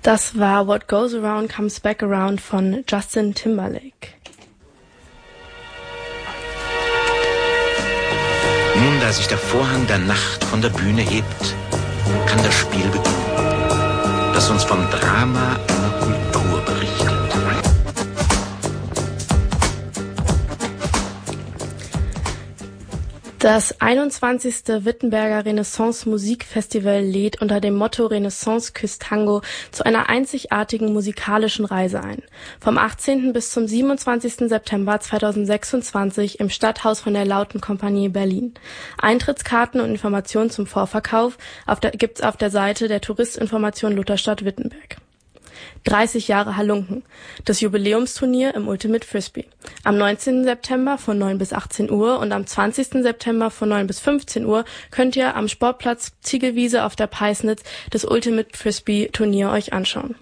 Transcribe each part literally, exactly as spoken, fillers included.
Das war What Goes Around Comes Back Around von Justin Timberlake. Nun, da sich der Vorhang der Nacht von der Bühne hebt, kann das Spiel beginnen, das uns vom Drama einer Kultur berichtet. Das einundzwanzigste Wittenberger Renaissance Musikfestival lädt unter dem Motto Renaissance küsst Tango zu einer einzigartigen musikalischen Reise ein. Vom achtzehnten bis zum siebenundzwanzigsten September zweitausendsechsundzwanzig im Stadthaus von der Lauten Kompanie Berlin. Eintrittskarten und Informationen zum Vorverkauf auf der, gibt's auf der Seite der Touristinformation Lutherstadt Wittenberg. dreißig Jahre Halunken. Das Jubiläumsturnier im Ultimate Frisbee. Am neunzehnten September von neun bis achtzehn Uhr und am zwanzigsten September von neun bis fünfzehn Uhr könnt ihr am Sportplatz Ziegelwiese auf der Peisnitz das Ultimate Frisbee Turnier euch anschauen.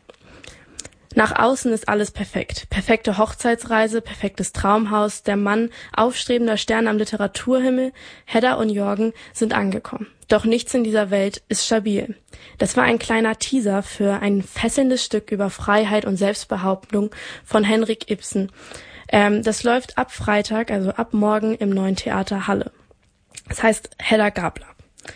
Nach außen ist alles perfekt. Perfekte Hochzeitsreise, perfektes Traumhaus, der Mann, aufstrebender Stern am Literaturhimmel, Hedda und Jorgen sind angekommen. Doch nichts in dieser Welt ist stabil. Das war ein kleiner Teaser für ein fesselndes Stück über Freiheit und Selbstbehauptung von Henrik Ibsen. Ähm, das läuft ab Freitag, also ab morgen im Neuen Theater Halle. Das heißt Hedda Gabler.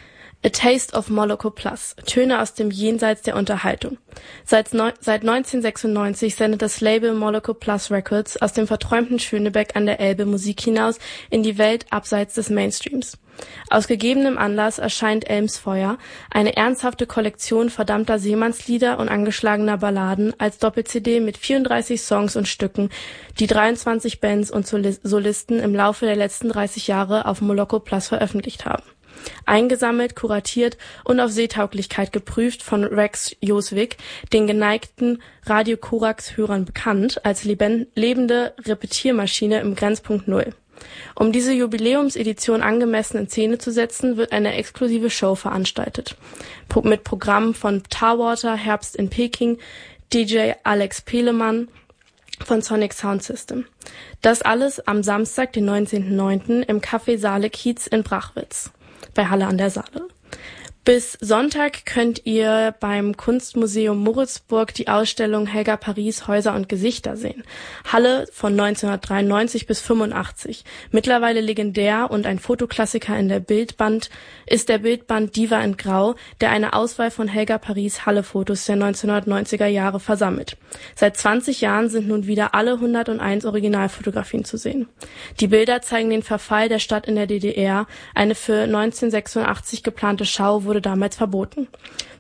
A Taste of Moloko Plus. Töne aus dem Jenseits der Unterhaltung. Seit, neun, seit neunzehnhundertsechsundneunzig sendet das Label Moloko Plus Records aus dem verträumten Schönebeck an der Elbe Musik hinaus in die Welt abseits des Mainstreams. Aus gegebenem Anlass erscheint Elmsfeuer, eine ernsthafte Kollektion verdammter Seemannslieder und angeschlagener Balladen als Doppel-C D mit vierunddreißig Songs und Stücken, die dreiundzwanzig Bands und Solisten im Laufe der letzten dreißig Jahre auf Moloko Plus veröffentlicht haben. Eingesammelt, kuratiert und auf Seetauglichkeit geprüft von Rex Joswick, den geneigten Radio Korax-Hörern bekannt als leben- lebende Repetiermaschine im Grenzpunkt Null. Um diese Jubiläumsedition angemessen in Szene zu setzen, wird eine exklusive Show veranstaltet. Pro- mit Programmen von Tarwater, Herbst in Peking, D J Alex Pelemann von Sonic Sound System. Das alles am Samstag, den neunzehnten neunten im Café Saale Kiez in Brachwitz bei Halle an der Saale. Bis Sonntag könnt ihr beim Kunstmuseum Moritzburg die Ausstellung Helga Paris Häuser und Gesichter sehen. Halle von neunzehnhundertdreiundneunzig bis fünfundachtzig. Mittlerweile legendär und ein Fotoklassiker in der Bildband ist der Bildband Diva in Grau, der eine Auswahl von Helga Paris Halle-Fotos der neunzehnhundertneunziger Jahre versammelt. Seit zwanzig Jahren sind nun wieder alle hunderteins Originalfotografien zu sehen. Die Bilder zeigen den Verfall der Stadt in der D D R. Eine für neunzehnhundertsechsundachtzig geplante Schau wurde damals verboten.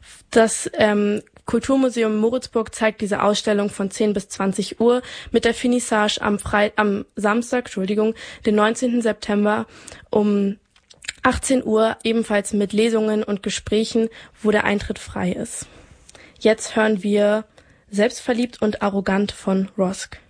Das ähm, Kulturmuseum Moritzburg zeigt diese Ausstellung von zehn bis zwanzig Uhr mit der Finissage am, Freit- am Samstag, Entschuldigung, den neunzehnten September um achtzehn Uhr, ebenfalls mit Lesungen und Gesprächen, wo der Eintritt frei ist. Jetzt hören wir Selbstverliebt und arrogant von Rosk.